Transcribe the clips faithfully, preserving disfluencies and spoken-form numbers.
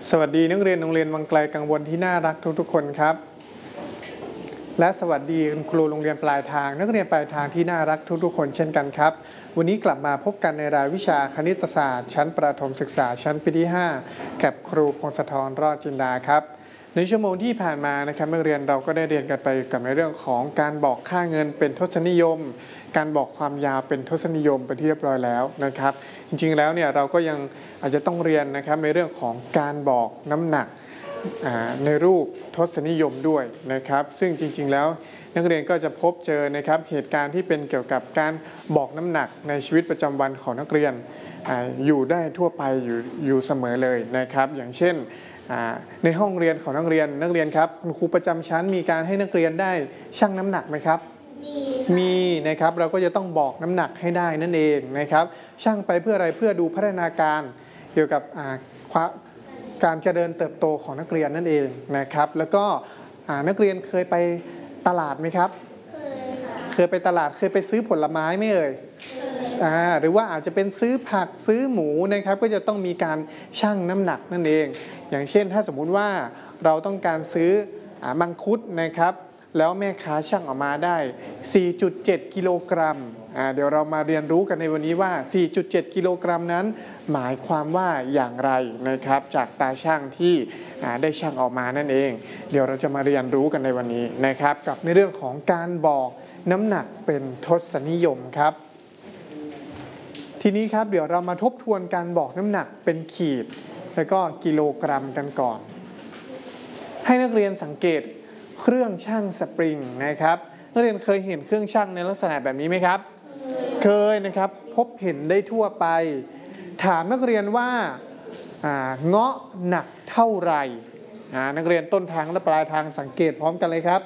สวัสดีนักเรียนโรงเรียนวังไกลกังวลที่น่ารักทุกๆคนครับและสวัสดีคุณครูโรงเรียนปลายทางนักเรียนปลายทางที่น่ารักทุกๆคนเช่นกันครับวันนี้กลับมาพบกันในรายวิชาคณิตศาสตร์ชั้นประถมศึกษาชั้นปีที่ห้ากับครูพงศธรรอดจินดาครับในชั่วโมงที่ผ่านมานะครับนักเรียนเราก็ได้เรียนกันไปกับในเรื่องของการบอกค่าเงินเป็นทศนิยมการบอกความยาวเป็นทศนิยมเป็นที่เรียบร้อยแล้วนะครับจริงๆแล้วเนี่ยเราก็ยังอาจจะต้องเรียนนะครับในเรื่องของการบอกน้ำหนักในรูปทศนิยมด้วยนะครับซึ่งจริงๆแล้วนักเรียนก็จะพบเจอนะครับเหตุการณ์ที่เป็นเกี่ยวกับการบอกน้ำหนักในชีวิตประจำวันของนักเรียน อ, อยู่ได้ทั่วไปอยู่อยู่เสมอเลยนะครับอย่างเช่นในห้องเรียนของนักเรียนนักเรียนครับคุณครูประจำชั้นมีการให้นักเรียนได้ชั่งน้ำหนักไหมครับมีมีนะครับเราก็จะต้องบอกน้ำหนักให้ได้นั่นเองนะครับชั่งไปเพื่ออะไรเพื่อดูพัฒนาการเกี่ยวกับการเจริญเติบโตของนักเรียนนั่นเองนะครับแล้วก็นักเรียนเคยไปตลาดไหมครับเคยค่ะเคยไปตลาดเคยไปซื้อผลไม้ไหมเอ่ยอ่าหรือว่าอาจจะเป็นซื้อผักซื้อหมูนะครับก็จะต้องมีการชั่งน้ำหนักนั่นเองอย่างเช่นถ้าสมมุติว่าเราต้องการซื้อมังคุดนะครับแล้วแม่ค้าชั่งออกมาได้ สี่จุดเจ็ด กิโลกรัมอ่าเดี๋ยวเรามาเรียนรู้กันในวันนี้ว่า สี่จุดเจ็ด กิโลกรัมนั้นหมายความว่าอย่างไรนะครับจากตาช่างที่ได้ชั่งออกมานั่นเองเดี๋ยวเราจะมาเรียนรู้กันในวันนี้นะครับกับในเรื่องของการบอกน้ำหนักเป็นทศนิยมครับทีนี้ครับเดี๋ยวเรามาทบทวนการบอกน้ำหนักเป็นขีดแล้วก็กิโลกรัมกันก่อนให้นักเรียนสังเกตเครื่องชั่งสปริงนะครับนักเรียนเคยเห็นเครื่องชั่งในลักษณะแบบนี้ไหมครับเคยนะครับพบเห็นได้ทั่วไปถามนักเรียนว่าเงาะหนักเท่าไหร่นักเรียนต้นทางและปลายทางสังเกตพร้อมกันเลยครับ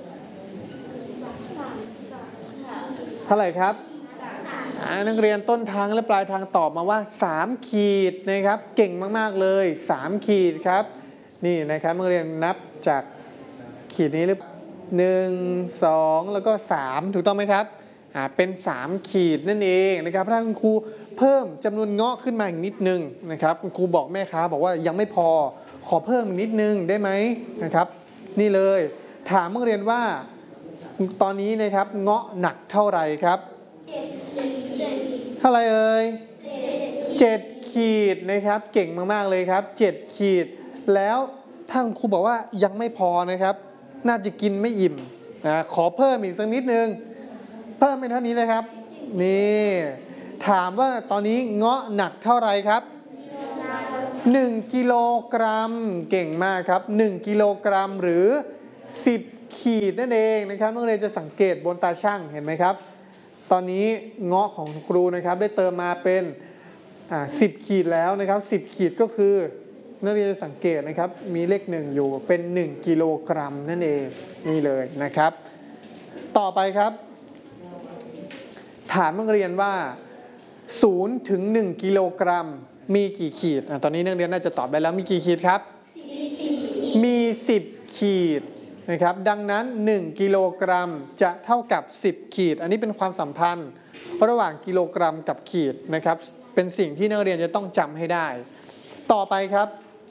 เท่าไหร่ครับนักเรียนต้นทางและปลายทางตอบมาว่าสามขีดนะครับเก่งมากๆเลยสามขีดครับนี่นะครับนักเรียนนับจากขีดนี้หรือหนึ่ง สองแล้วก็สามถูกต้องไหมครับอ่าเป็นสามขีดนั่นเองนะครับถ้าคุณครูเพิ่มจำนวนเงาะขึ้นมาอีกนิดนึงนะครับคุณครูบอกแม่ค้าบอกว่ายังไม่พอขอเพิ่มอีกนิดนึงได้ไหมนะครับนี่เลยถามนักเรียนว่าตอนนี้นะครับเงาะหนักเท่าไหร่ครับเท่าไหร่เอ่ยเจ็ดขีดนะครับเก่งมากๆเลยครับเจ็ดขีดแล้วถ้าคุณครูบอกว่ายังไม่พอนะครับน่าจะกินไม่อิ่มนะขอเพิ่มอีกสักนิดนึงเพิ่มเป็นเท่านี้เลยครับนี่ถามว่าตอนนี้เงาะหนักเท่าไหร่ครับหนึ่งกิโลกรัมเก่งมากครับหนึ่งกิโลกรัมหรือสิบขีดนั่นเองนะครับนักเรียนจะสังเกตบนตาช่างเห็นไหมครับตอนนี้เงาะของครูนะครับได้เติมมาเป็นอ่าสิบขีดแล้วนะครับสิบขีดก็คือนักเรียนจะสังเกตนะครับมีเลขหนึ่งอยู่เป็นหนึ่งกิโลกรัมนั่นเองนี่เลยนะครับต่อไปครับถามนักเรียนว่าศูนย์ถึงหนึ่งกิโลกรัมมีกี่ขีดอ่ะตอนนี้นักเรียนน่าจะตอบได้แล้วมีกี่ขีดครับมีสิบขีดนะครับดังนั้นหนึ่งกิโลกรัมจะเท่ากับสิบขีดอันนี้เป็นความสัมพันธ์ระหว่างกิโลกรัมกับขีดนะครับเป็นสิ่งที่นักเรียนจะต้องจำให้ได้ต่อไปครับ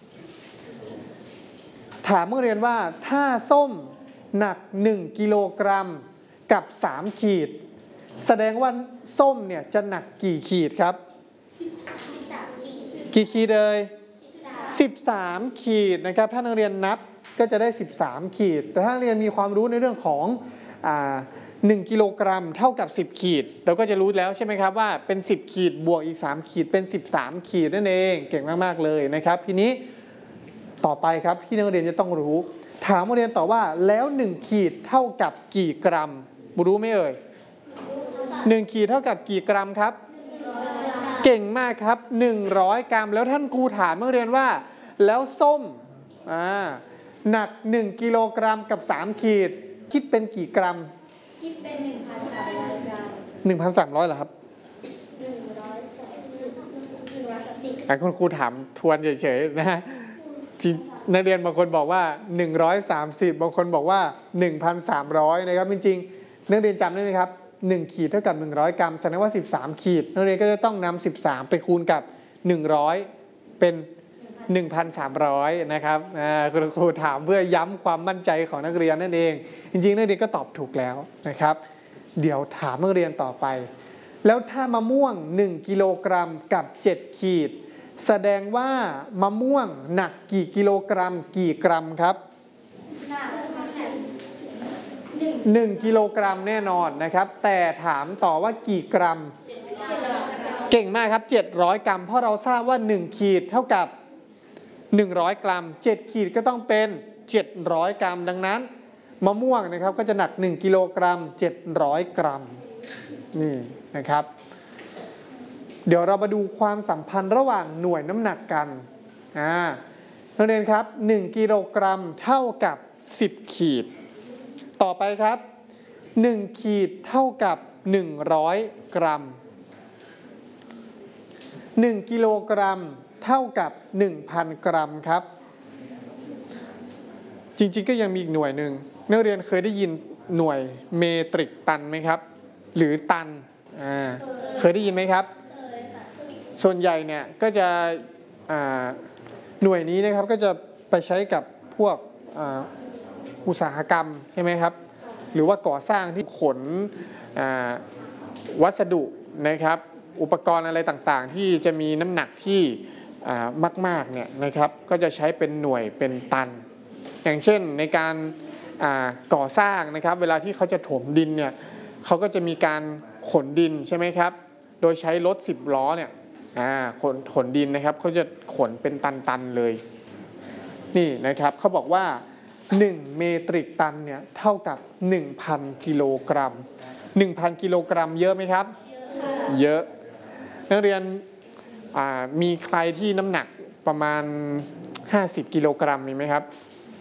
ถามนักเรียนว่าถ้าส้มหนักหนึ่งกิโลกรัมกับสามขีดแสดงว่าส้มเนี่ยจะหนักกี่ขีดครับกี่ขีดเลยสิบสามขีดนะครับถ้านักเรียนนับก็จะได้สิบสามขีดแต่ถ้านักเรียนมีความรู้ในเรื่องของอ่าหนึ่งกิโลกรัมเท่ากับสิบขีดเราก็จะรู้แล้วใช่ไหมครับว่าเป็นสิบขีดบวกอีกสามขีดเป็นสิบสามขีดนั่นเองเก่งมากๆเลยนะครับทีนี้ต่อไปครับที่นักเรียนจะต้องรู้ถามนักเรียนต่อว่าแล้วหนึ่งขีดเท่ากับกี่กรัมรู้ไหมเอ่ยหนึ่งขีดเท่ากับกี่กรัมครับเก่งมากครับหนึ่งร้อยกรัมแล้วท่านครูถามนักเรียนว่าแล้วส้มอ่าหนักหนึ่งกิโลกรัมกับสามขีดคิดเป็นกี่กรัมคิดเป็น หนึ่งพันสามร้อย กรัม หนึ่งพันสามร้อย เหรอครับหนึ่งร้อยสามสิบ หนึ่งร้อยสามสิบอ่ะคุณครูถามทวนเฉยๆนะฮะนักเรียนบางคนบอกว่าหนึ่งร้อยสามสิบบางคนบอกว่า หนึ่งพันสามร้อย นะครับจริงๆนักเรียนจำได้ไหมครับหนึ่งขีดเท่ากับหนึ่งร้อยกรัมแสดงว่าสิบสามขีดนักเรียนก็จะต้องนำสิบสามไปคูณกับหนึ่งร้อยเป็นหนึ่งพันสามร้อย นะครับคุณครูถามเพื่อย้ำความมั่นใจของนักเรียนนั่นเองจริงๆนักเรียนก็ตอบถูกแล้วนะครับเดี๋ยวถามนักเรียนต่อไปแล้วถ้ามะม่วงหนึ่งกิโลกรัมกับเจ็ดขีดแสดงว่ามะม่วงหนักกี่กิโลกรัมกี่กรัมครับหนึ่งกิโลกรัมแน่นอนนะครับแต่ถามต่อว่ากี่กรัมเก่งมากครับเจ็ดร้อยกรัมเพราะเราทราบว่าหนึ่งขีดเท่ากับหนึ่งร้อยกรัมเจ็ดขีดก็ต้องเป็นเจ็ดร้อยกรัมดังนั้นมะม่วงนะครับก็จะหนักหนึ่งกิโลกรัมเจ็ดร้อยกรัมนี่นะครับเดี๋ยวเรามาดูความสัมพันธ์ระหว่างหน่วยน้ำหนักกันอ่านักเรียนครับหนึ่งกิโลกรัมเท่ากับสิบขีดต่อไปครับหนึ่งขีดเท่ากับหนึ่งร้อยกรัมหนึ่งกิโลกรัมเท่ากับ หนึ่งพัน กรัมครับจริงๆก็ยังมีอีกหน่วยหนึ่งนักเรียนเคยได้ยินหน่วยเมตริกตันไหมครับหรือตันอ่าเคยได้ยินไหมครับส่วนใหญ่เนี่ยก็จะหน่วยนี้นะครับก็จะไปใช้กับพวกอุตสาหกรรมใช่ไหมครับหรือว่าก่อสร้างที่ขนวัสดุนะครับอุปกรณ์อะไรต่างๆที่จะมีน้ำหนักที่มากๆเนี่ยนะครับก็จะใช้เป็นหน่วยเป็นตันอย่างเช่นในการก่อสร้างนะครับเวลาที่เขาจะถมดินเนี่ยเขาก็จะมีการขนดินใช่ไหมครับโดยใช้รถสิบล้อเนี่ยขนขนดินนะครับเขาจะขนเป็นตันๆเลยนี่นะครับเขาบอกว่าหนึ่งเมตริกตันเนี่ยเท่ากับ หนึ่งพัน กิโลกรัม หนึ่งพัน กิโลกรัมเยอะไหมครับเยอะนักเรียนมีใครที่น้ำหนักประมาณห้าสิบกิโลกรัมมีไหมครับ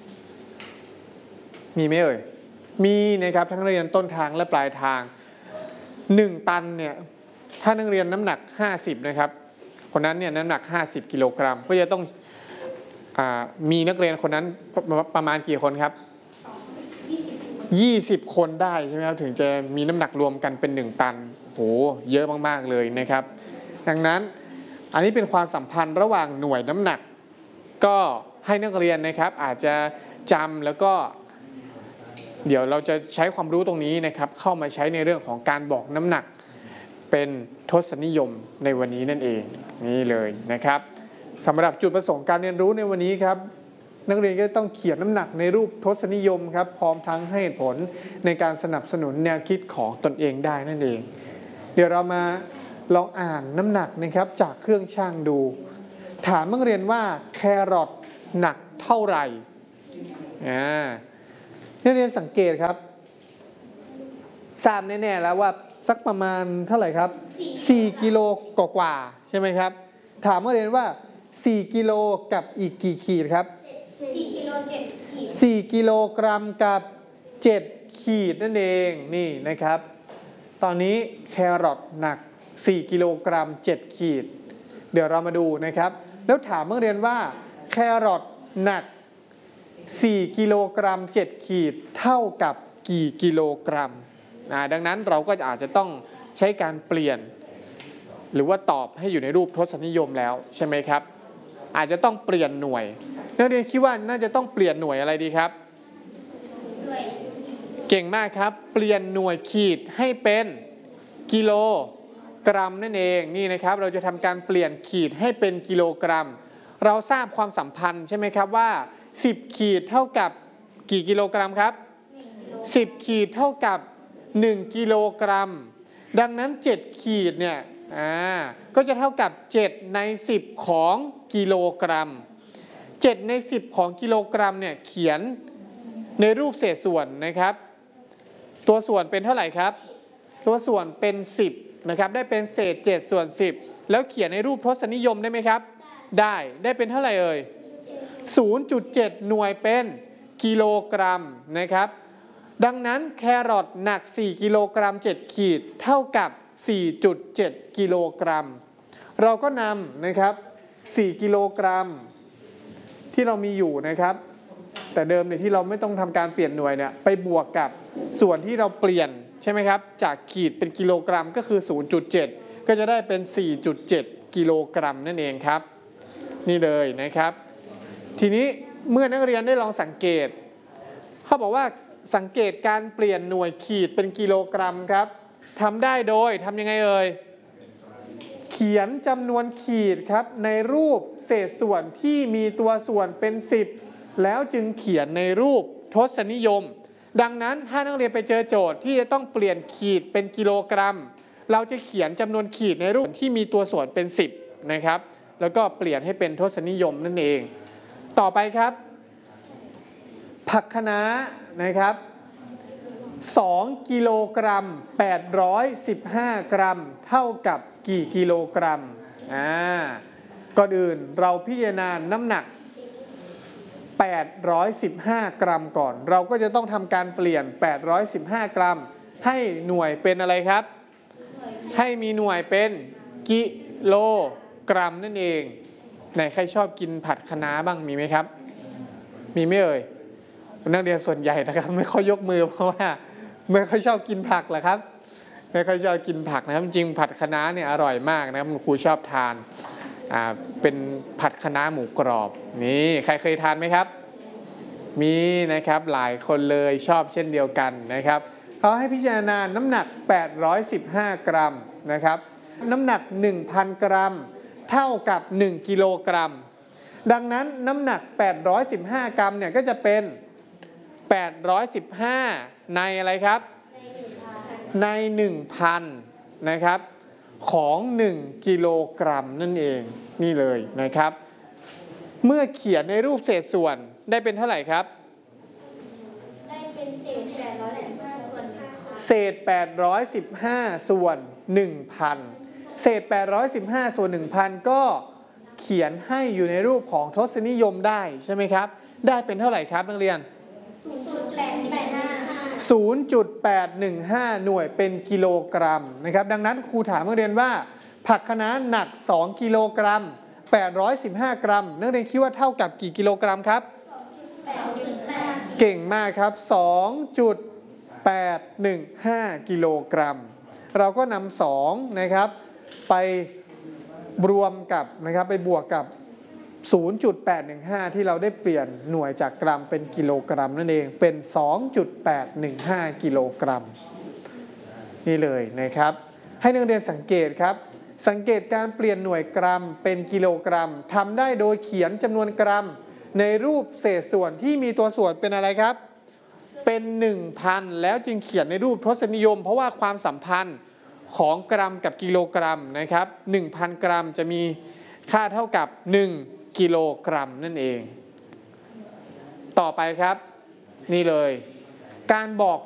มีไหมเอ่ยมีนะครับทั้งนักเรียนต้นทางและปลายทางหนึ่งตันเนี่ยถ้านักเรียนน้ำหนักห้าสิบนะครับคนนั้นเนี่ยน้ำหนักห้าสิบกิโลกรัมก็จะต้องมีนักเรียนคนนั้นประมาณกี่คนครับยี่สิบคนได้ใช่ไหมครับถึงจะมีน้ำหนักรวมกันเป็นหนึ่งตันโหเยอะมากๆเลยนะครับดังนั้นอันนี้เป็นความสัมพันธ์ระหว่างหน่วยน้ำหนักก็ให้นักเรียนนะครับอาจจะจำแล้วก็เดี๋ยวเราจะใช้ความรู้ตรงนี้นะครับเข้ามาใช้ในเรื่องของการบอกน้ำหนักเป็นทศนิยมในวันนี้นั่นเองนี่เลยนะครับสำหรับจุดประสงค์การเรียนรู้ในวันนี้ครับนักเรียนก็ต้องเขียนน้ำหนักในรูปทศนิยมครับพร้อมทั้งให้เหตุผลในการสนับสนุนแนวคิดของตนเองได้นั่นเองเดี๋ยวเรามาลองอ่านน้ำหนักนะครับจากเครื่องชั่งดูถามนักเรียนว่าแครอทหนักเท่าไหร่อ่านักเรียนสังเกตครับทราบแน่ๆแล้วว่าสักประมาณเท่าไหร่ครับสี่กิโลกว่าๆใช่ไหมครับถามนักเรียนว่าสี่กิโลกับอีกกี่ขีดครับสี่กิโลเจ็ดขีดสี่กิโลกรัมกับเจ็ดขีดนั่นเองนี่นะครับตอนนี้แครอทหนักสี่กิโลกรัมเจ็ดขีดเดี๋ยวเรามาดูนะครับแล้วถามนักเรียนว่าแครอทหนักสี่กิโลกรัมเจ็ดขีดเท่ากับกี่กิโลกรัมดังนั้นเราก็อาจจะต้องใช้การเปลี่ยนหรือว่าตอบให้อยู่ในรูปทศนิยมแล้วใช่ไหมครับอาจจะต้องเปลี่ยนหน่วยนักเรียนคิดว่าน่าจะต้องเปลี่ยนหน่วยอะไรดีครับหน่วยเก่งมากครับเปลี่ยนหน่วยขีดให้เป็นกิโลกรัมนั่นเองนี่นะครับเราจะทำการเปลี่ยนขีดให้เป็นกิโลกรัมเราทราบความสัมพันธ์ใช่ไหมครับว่าสิบขีดเท่ากับกี่กิโลกรัมครับสิบขีดเท่ากับหนึ่งกิโลกรัมดังนั้นเจ็ดขีดเนี่ยอ่าก็จะเท่ากับเจ็ดในสิบของกิโลกรัมเจ็ดในสิบของกิโลกรัมเนี่ยเขียนในรูปเศษส่วนนะครับตัวส่วนเป็นเท่าไหร่ครับตัวส่วนเป็นสิบนะครับได้เป็นเศษเจ็ดส่วนสิบแล้วเขียนในรูปทศนิยมได้ไหมครับได้ได้เป็นเท่าไหร่เอ่ย ศูนย์จุดเจ็ด หน่วยเป็นกิโลกรัมนะครับดังนั้นแครอทหนักสี่กิโลกรัมเจ็ดขีดเท่ากับ สี่จุดเจ็ด กิโลกรัมเราก็นำนะครับสี่กิโลกรัมที่เรามีอยู่นะครับแต่เดิมเนี่ยที่เราไม่ต้องทำการเปลี่ยนหน่วยเนี่ยไปบวกกับส่วนที่เราเปลี่ยนใช่ไหมครับจากขีดเป็นกิโลกรัมก็คือ ศูนย์จุดเจ็ด ก็จะได้เป็น สี่จุดเจ็ด กิโลกรัมนั่นเองครับนี่เลยนะครับทีนี้เมื่อนักเรียนได้ลองสังเกตเขาบอกว่าสังเกตการเปลี่ยนหน่วยขีดเป็นกิโลกรัมครับทำได้โดยทำยังไงเอ่ยเขียนจำนวนขีดครับในรูปเศษส่วนที่มีตัวส่วนเป็นสิบแล้วจึงเขียนในรูปทศนิยมดังนั้นถ้านักเรียนไปเจอโจทย์ที่จะต้องเปลี่ยนขีดเป็นกิโลกรัมเราจะเขียนจำนวนขีดในรูปที่มีตัวส่วนเป็นสิบนะครับแล้วก็เปลี่ยนให้เป็นทศนิยมนั่นเองต่อไปครับผักคะน้านะครับสองกิโลกรัมแปดร้อยสิบห้ากรัมเท่ากับกี่กิโลกรัมอ่าก่อนอื่นเราพิจารณาน้ำหนักแปดร้อยสิบห้ากรัมก่อนเราก็จะต้องทำการเปลี่ยนแปดร้อยสิบห้ากรัมให้หน่วยเป็นอะไรครับให้มีหน่วยเป็นกิโลกรัมนั่นเองไหนใครชอบกินผัดคะน้าบ้างมีไหมครับมีไหมเอ่ยนักเรียนส่วนใหญ่นะครับไม่ค่อยยกมือเพราะว่าไม่ค่อยชอบกินผักเหรอครับไม่ค่อยชอบกินผักนะครับจริงผัดคะน้าเนี่ยอร่อยมากนะครับคุณครูชอบทานอ่าเป็นผัดคะน้าหมูกรอบนี่ใครเคยทานไหมครับมีนะครับหลายคนเลยชอบเช่นเดียวกันนะครับเขาให้พิจารณาน้ำหนักแปดร้อยสิบห้ากรัมนะครับน้ำหนัก หนึ่งพัน กรัมเท่ากับหนึ่งกิโลกรัมดังนั้นน้ำหนักแปดร้อยสิบห้ากรัมเนี่ยก็จะเป็นแปดร้อยสิบห้าในอะไรครับใน หนึ่งพัน นะครับของหนึ่งกิโลกรัมนั่นเองนี่เลยนะครับเมื่อเขียนในรูปเศษส่วนได้เป็นเท่าไหร่ครับได้เป็นเศษแปดร้อยสิบห้าส่วนเศษแปดร้อยสิบห้าส่วน หนึ่งพัน เศษแปดร้อยสิบห้าส่วน หนึ่งพัน ก็เขียนให้อยู่ในรูปของทศนิยมได้ใช่ไหมครับได้เป็นเท่าไหร่ครับนักเรียนศูนย์จุดแปดหนึ่งห้า หน่วยเป็นกิโลกรัมนะครับดังนั้นครูถามนักเรียนว่าผักคะน้าหนักสองกิโลกรัมแปดร้อยสิบห้ากรัมนักเรียนคิดว่าเท่ากับกี่กิโลกรัมครับเก่งมากครับ สองจุดแปดหนึ่งห้า กิโลกรัมเราก็นำสองนะครับไปรวมกับนะครับไปบวกกับศูนย์จุดแปดหนึ่งห้า ที่เราได้เปลี่ยนหน่วยจากกรัมเป็นกิโลกรัมนั่นเองเป็น สองจุดแปดหนึ่งห้า กิโลกรัมนี่เลยนะครับให้นักเรียนสังเกตครับสังเกตการเปลี่ยนหน่วยกรัมเป็นกิโลกรัมทำได้โดยเขียนจำนวนกรัมในรูปเศษส่วนที่มีตัวส่วนเป็นอะไรครับเป็น หนึ่งพัน แล้วจึงเขียนในรูปทศนิยมเพราะว่าความสัมพันธ์ของกรัมกับกิโลกรัมนะครับ หนึ่งพัน กรัมจะมีค่าเท่ากับหนึ่งกิโลกรัมนั่นเองต่อไปครับนี่เลยการบอก